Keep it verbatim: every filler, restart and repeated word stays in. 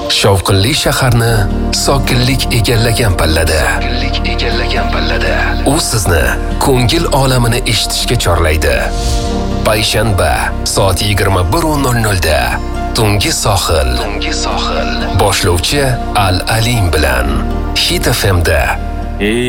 Shovqinli shaharni sokinlik egallagan pallada. Sokinlik egallagan pallada. U sizni ko'ngil olamini eshitishga chorlaydi. Payshanba soat yigirma bir nol nol da Tungi sohil. Tungi sohil. Boshlovchi Al Alim bilan Hit F M da.